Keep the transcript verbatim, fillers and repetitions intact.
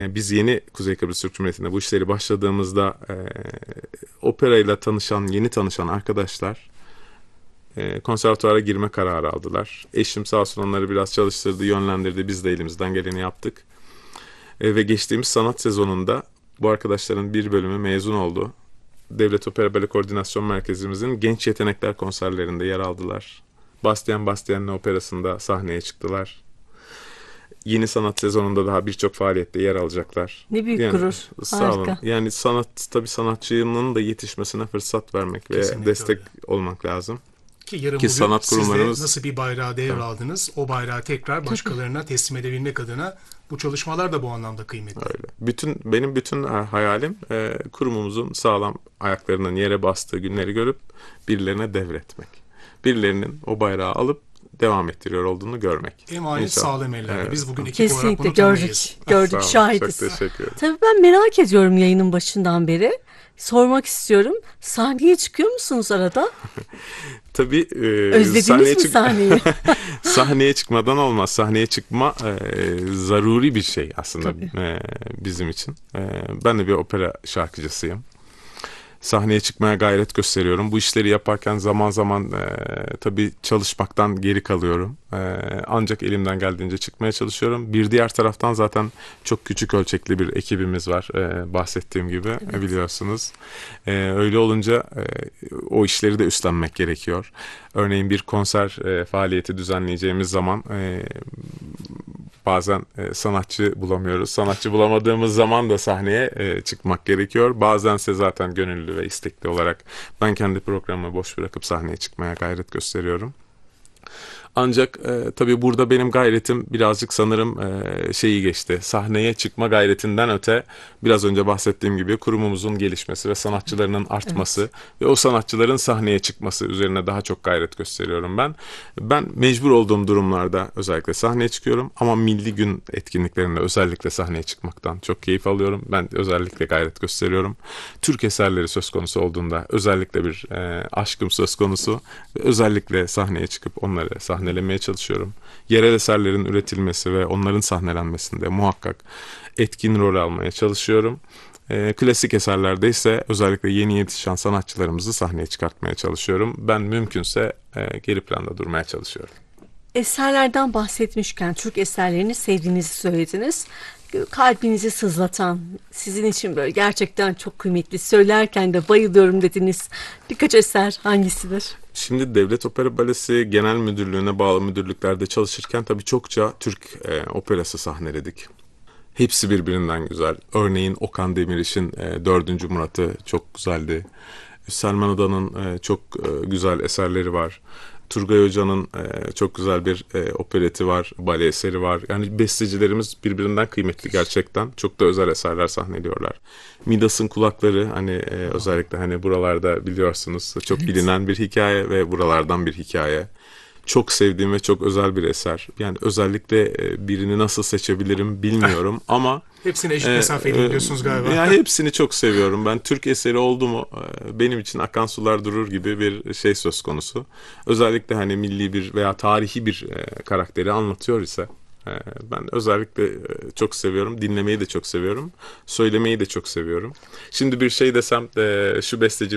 Yani biz yeni Kuzey Kıbrıs Türk Cumhuriyeti'nde bu işleri başladığımızda e, operayla tanışan, yeni tanışan arkadaşlar e, konservatuvara girme kararı aldılar. Eşim sağ olsun onları biraz çalıştırdı, yönlendirdi. Biz de elimizden geleni yaptık. E, ve geçtiğimiz sanat sezonunda bu arkadaşların bir bölümü mezun oldu. Devlet Opera Bale Koordinasyon Merkezimizin genç yetenekler konserlerinde yer aldılar. Bastien Bastien'le operasında sahneye çıktılar. Yeni sanat sezonunda daha birçok faaliyette yer alacaklar. Ne büyük Yani gurur. sağ olun. Harika. Yani sanat tabii sanatçının da yetişmesine fırsat vermek ve Kesinlikle destek öyle. olmak lazım. Ki yarın Ki bugün sanat siz de kurumlarımız nasıl bir bayrağı tabii, devraldınız, o bayrağı tekrar başkalarına teslim edebilmek adına bu çalışmalar da bu anlamda kıymetli. öyle. Bütün benim bütün hayalim e, kurumumuzun sağlam ayaklarının yere bastığı günleri görüp birilerine devretmek. Birilerinin o bayrağı alıp devam ettiriyor olduğunu görmek. Emanet İnşallah. sağlam ellerde. Evet. Biz bugün ekip olarak Kesinlikle bunu gördük. tanımayız. Gördük, Sağ olun. şahidiz. Çok teşekkür ederim. Tabii ben merak ediyorum yayının başından beri. Sormak istiyorum. Sahneye çıkıyor musunuz arada? Tabii e, Özlediniz sahneye mi çık sahneyi? sahneye çıkmadan olmaz. Sahneye çıkma e, zaruri bir şey aslında Tabii. e, bizim için. E, ben de bir opera şarkıcısıyım. Sahneye çıkmaya gayret gösteriyorum. Bu işleri yaparken zaman zaman e, tabii çalışmaktan geri kalıyorum. E, ancak elimden geldiğince çıkmaya çalışıyorum. Bir diğer taraftan zaten çok küçük ölçekli bir ekibimiz var. E, bahsettiğim gibi Evet. biliyorsunuz. E, öyle olunca e, o işleri de üstlenmek gerekiyor. Örneğin bir konser e, faaliyeti düzenleyeceğimiz zaman e, bazen e, sanatçı bulamıyoruz. Sanatçı bulamadığımız zaman da sahneye e, çıkmak gerekiyor. Bazense zaten gönüllü ve istekli olarak ben kendi programımı boş bırakıp sahneye çıkmaya gayret gösteriyorum. Ancak e, tabii burada benim gayretim birazcık sanırım e, şeyi geçti. Sahneye çıkma gayretinden öte biraz önce bahsettiğim gibi kurumumuzun gelişmesi ve sanatçılarının artması ve o sanatçıların sahneye çıkması üzerine daha çok gayret gösteriyorum ben. Ben mecbur olduğum durumlarda özellikle sahneye çıkıyorum ama milli gün etkinliklerinde özellikle sahneye çıkmaktan çok keyif alıyorum. Ben özellikle gayret gösteriyorum. Türk eserleri söz konusu olduğunda özellikle bir e, aşkım söz konusu ve özellikle sahneye çıkıp onları sahnelemeye çalışıyorum. Yerel eserlerin üretilmesi ve onların sahnelenmesinde muhakkak etkin rol almaya çalışıyorum. E, klasik eserlerde ise özellikle yeni yetişen sanatçılarımızı sahneye çıkartmaya çalışıyorum. Ben mümkünse e, geri planda durmaya çalışıyorum. Eserlerden bahsetmişken Türk eserlerini sevdiğinizi söylediniz. Kalbinizi sızlatan, sizin için böyle gerçekten çok kıymetli, söylerken de bayılıyorum dediniz birkaç eser hangisidir? Şimdi Devlet Opera Balesi Genel Müdürlüğü'ne bağlı müdürlüklerde çalışırken tabii çokça Türk e, operası sahneledik. Hepsi birbirinden güzel. Örneğin Okan Demiriş'in e, Dördüncü Murat'ı çok güzeldi. Selman Adan'ın e, çok e, güzel eserleri var. Turgay Hoca'nın e, çok güzel bir e, opereti var, bale eseri var. Yani bestecilerimiz birbirinden kıymetli gerçekten. Çok da özel eserler sahneliyorlar. Midas'ın Kulakları hani e, özellikle hani buralarda biliyorsunuz çok Evet. bilinen bir hikaye ve buralardan bir hikaye. Çok sevdiğim ve çok özel bir eser. Yani özellikle e, birini nasıl seçebilirim bilmiyorum ama Hepsine eşit e, mesafedeyim e, diyorsunuz galiba. yani hepsini çok seviyorum. Ben Türk eseri oldu mu e, benim için akan sular durur gibi bir şey söz konusu. Özellikle hani milli bir veya tarihi bir e, karakteri anlatıyor ise e, ben özellikle e, çok seviyorum. Dinlemeyi de çok seviyorum. Söylemeyi de çok seviyorum. Şimdi bir şey desem e, şu besteci